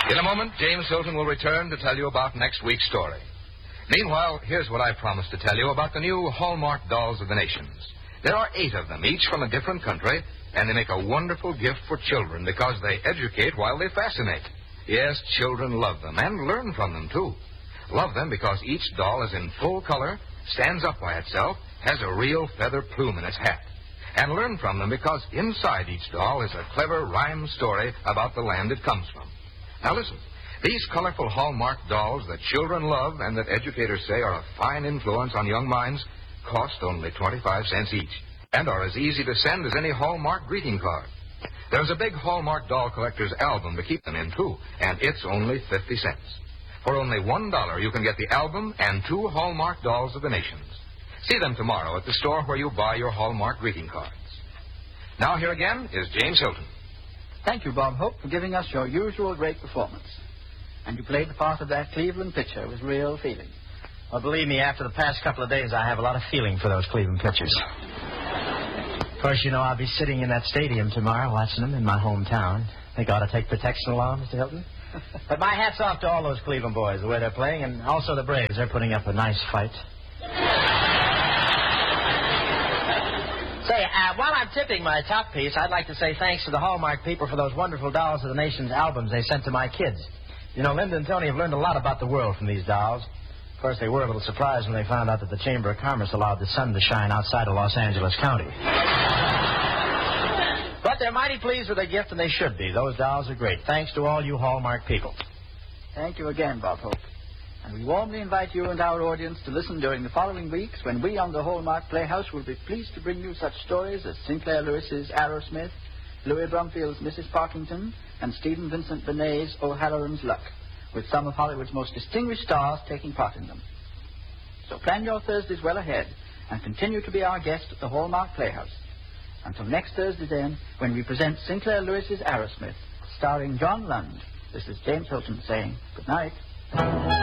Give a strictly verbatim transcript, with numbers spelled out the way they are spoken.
In a moment, James Hilton will return to tell you about next week's story. Meanwhile, here's what I promised to tell you about the new Hallmark Dolls of the Nations. There are eight of them, each from a different country, and they make a wonderful gift for children because they educate while they fascinate. Yes, children love them and learn from them, too. Love them because each doll is in full color, stands up by itself, has a real feather plume in its hat. And learn from them because inside each doll is a clever rhyme story about the land it comes from. Now listen, these colorful Hallmark dolls that children love and that educators say are a fine influence on young minds cost only twenty-five cents each and are as easy to send as any Hallmark greeting card. There's a big Hallmark doll collector's album to keep them in, too, and it's only fifty cents. For only one dollar, you can get the album and two Hallmark Dolls of the Nations. See them tomorrow at the store where you buy your Hallmark greeting cards. Now here again is James Hilton. Thank you, Bob Hope, for giving us your usual great performance. And you played the part of that Cleveland pitcher with real feeling. Well, believe me, after the past couple of days, I have a lot of feeling for those Cleveland pitchers. Of course, you know, I'll be sitting in that stadium tomorrow watching them in my hometown. Think I ought to take protection along, Mister Hilton? But my hat's off to all those Cleveland boys, the way they're playing, and also the Braves. They're putting up a nice fight. Say, uh, while I'm tipping my top piece, I'd like to say thanks to the Hallmark people for those wonderful Dolls of the Nation's albums they sent to my kids. You know, Linda and Tony have learned a lot about the world from these dolls. Of course, they were a little surprised when they found out that the Chamber of Commerce allowed the sun to shine outside of Los Angeles County. But they're mighty pleased with their gift, and they should be. Those dolls are great. Thanks to all you Hallmark people. Thank you again, Bob Hope. And we warmly invite you and our audience to listen during the following weeks when we on the Hallmark Playhouse will be pleased to bring you such stories as Sinclair Lewis's Arrowsmith, Louis Brumfield's Missus Parkington, and Stephen Vincent Benet's O'Halloran's Luck, with some of Hollywood's most distinguished stars taking part in them. So plan your Thursdays well ahead and continue to be our guest at the Hallmark Playhouse. Until next Thursday, then, when we present Sinclair Lewis's Arrowsmith, starring John Lund. This is James Hilton saying good night.